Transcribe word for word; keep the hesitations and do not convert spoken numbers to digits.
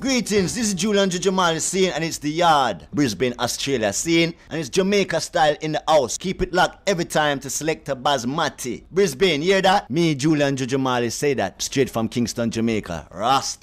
Greetings, this is Julian Jujamali scene and it's the Yard, Brisbane, Australia scene, and it's Jamaica style in the house. Keep it locked every time to select a Basmati. Brisbane, hear that? Me, Julian Jujamali, say that straight from Kingston, Jamaica. Rasta.